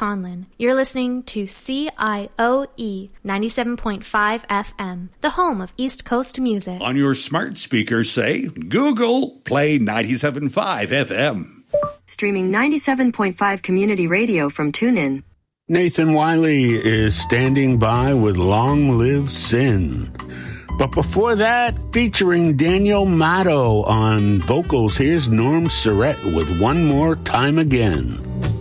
Conlin. You're listening to CIOE 97.5 FM, the home of East Coast music. On your smart speaker, say, Google, play 97.5 FM. Streaming 97.5 community radio from TuneIn. Nathan Wiley is standing by with Long Live Sin. But before that, featuring Daniel Matto on vocals, here's Norm Surrett with One More Time Again.